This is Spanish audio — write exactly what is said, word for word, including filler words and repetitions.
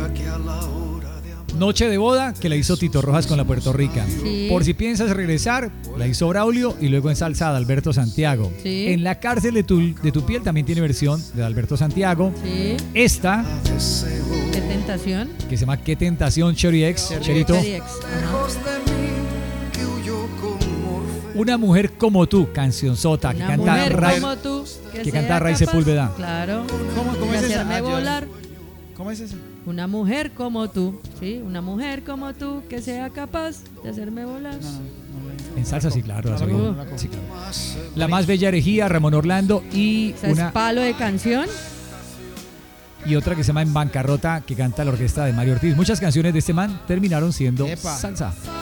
Noche de boda, que la hizo Tito Rojas con la Puerto Rica. Sí. Por si piensas regresar, la hizo Braulio y luego en salsa de Alberto Santiago. Sí. En La cárcel de tu, de tu piel también tiene versión de Alberto Santiago. Sí. Esta, Qué tentación. que se llama Qué tentación, Cherry X, Cherito. Cherry X. Ajá. Una mujer como tú, cancionzota, que Una canta mujer Ray, como tú, que sea canta Ray capaz, Sepúlveda. Claro. ¿Cómo, cómo de es esa? hacerme Ah, yo- volar. ¿Cómo es eso? Una mujer como tú, sí, una mujer como tú que sea capaz de hacerme volar. No, no, no, no. En salsa, sí, claro. No, las no, oí. no, no, no, Sí, claro. La más bella herejía, Ramón Orlando y O sea, una es palo de canción. y otra que se llama En bancarrota, que canta la orquesta de Mario Ortiz. Muchas canciones de este man terminaron siendo Epa. salsa.